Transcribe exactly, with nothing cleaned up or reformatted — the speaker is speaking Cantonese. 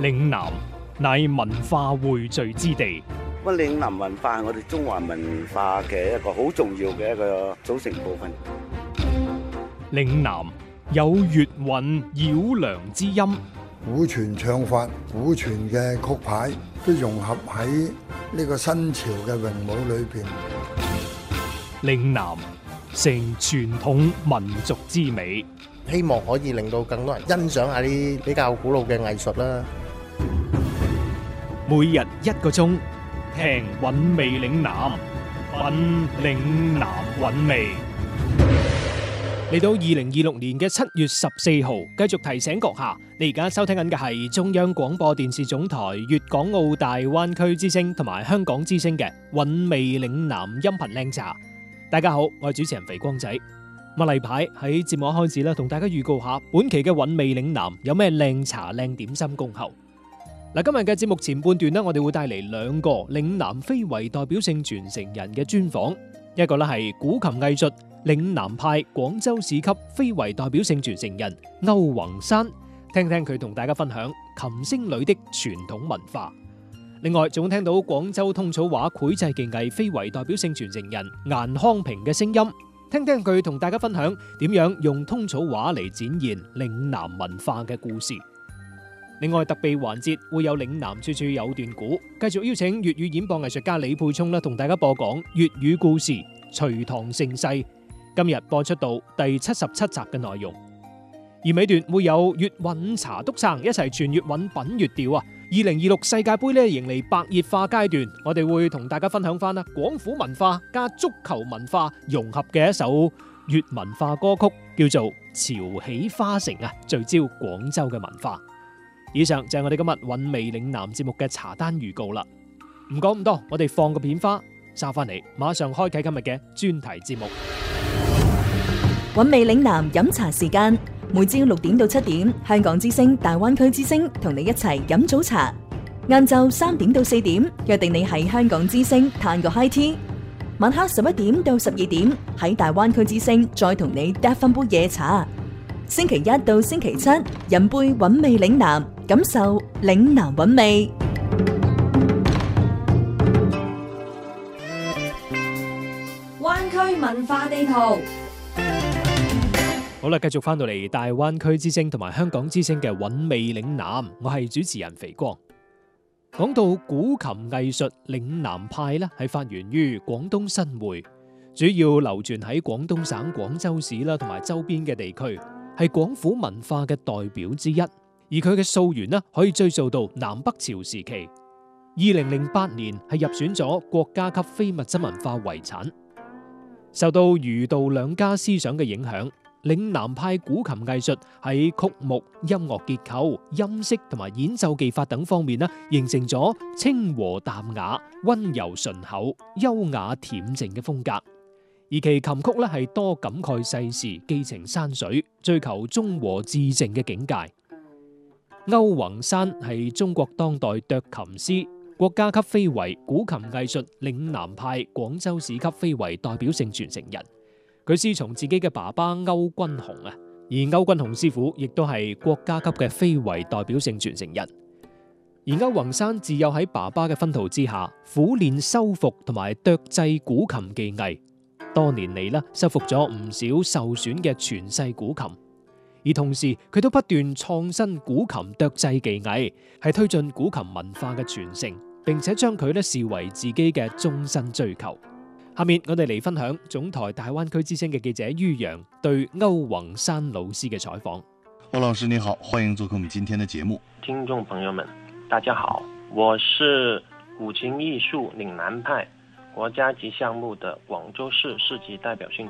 嶺南乃文化匯聚之地。 咁嶺南文化係我哋中華文化嘅一個好重要嘅一個組成部分。 嶺南有粵韻繞梁之音， 古傳唱法、古傳嘅曲牌都融合喺呢個新潮嘅詠舞裏邊。 嶺南成傳統民族之美， 希望可以令到更多人欣賞下啲比較古老嘅藝術啦。 每日一個鐘，聽韻味嶺南，品嶺南韻味。嚟到二零二六年嘅七月十四號，繼續提醒閣下，你而家收聽緊嘅係中央廣播電視總台粵港澳大灣區之聲同埋香港之聲嘅韻味嶺南音頻靚茶。大家好，我係主持人肥光仔。咁例牌喺節目一開始咧，同大家預告下本期嘅韻味嶺南有咩靚茶靚點心恭候。嗱，今日嘅節目前半段呢，我哋會帶嚟兩個嶺南非遺代表性傳承人嘅專訪，一個咧係古琴藝術嶺南派廣州市級非遺代表性傳承人歐宏山，聽聽佢同大家分享琴聲裏的傳統文化。另外仲聽到廣州通草畫繪製技藝非遺代表性傳承人顏康平嘅聲音，聽聽佢同大家分享點樣用通草畫嚟展現嶺南文化嘅故事。另外特備環節會有嶺南處處有段古，繼續邀請粵語演播藝術家李沛聰啦，同大家播講粵語故事《隋唐盛世》。今日播出到第七十七集嘅內容，而尾段會有粵韻茶督生一齊傳粵韻品粵調啊！二零二六世界盃咧迎嚟白熱化階段，我哋會同大家分享翻啦廣府文化加足球文化融合嘅一首粵文化歌曲，叫做《潮起花城》啊，聚焦廣州嘅文化。以上就係我哋今日韻味嶺南節目嘅茶單預告啦。唔講咁多，我哋放個片花，收翻嚟，馬上開啟今日嘅專題節目。 韻味嶺南飲茶時間，每朝六點到七點，香港之聲、大灣區之聲同你一齊飲早茶。晏晝三點到四點，約定你喺香港之聲嘆個 high tea。晚黑十一點到十二點，喺大灣區之聲再同你嗒翻杯夜茶。星期一到星期七，飲杯韻味嶺南，感受嶺南韻味。 灣區文化地圖。 好啦，繼續翻到嚟大灣區之聲同埋香港之聲嘅韻味嶺南，我係主持人肥光。講到古琴藝術嶺南派咧，係發源於廣東新會，主要流傳喺廣東省廣州市啦同埋周邊嘅地區，係廣府文化嘅代表之一。而佢嘅溯源咧，可以追溯到南北朝時期。二零零八年係入選咗國家級非物質文化遺產。受到儒道兩家思想嘅影響，嶺南派古琴藝術喺曲目、音樂結構、音色同埋演奏技法等方面呢，形成咗清和淡雅、溫柔順厚、優雅恬靜嘅風格。而其琴曲呢係多感慨世事、寄情山水，追求中和至靜嘅境界。歐宏山係中國當代斲琴師，國家級非遺古琴藝術嶺南派廣州市級非遺代表性傳承人。佢師從自己嘅爸爸歐君雄啊，而歐君雄師傅亦都係國家級嘅非遺代表性傳承人。而歐宏山自幼喺爸爸嘅熏陶之下，苦練修復同埋斲製古琴技藝，多年嚟啦，修復咗唔少受損嘅傳世古琴。而同時，佢都不斷創新古琴斲製技藝，係推進古琴文化嘅傳承，並且將佢咧視為自己嘅終身追求。下面我哋嚟分享總台大灣區之聲嘅記者于洋對歐宏山老師嘅採訪。 歐老師你好，歡迎做客我們今天的節目。 聽眾朋友們，大家好，我是古琴藝術嶺南派國家級項目的廣州市市級代表性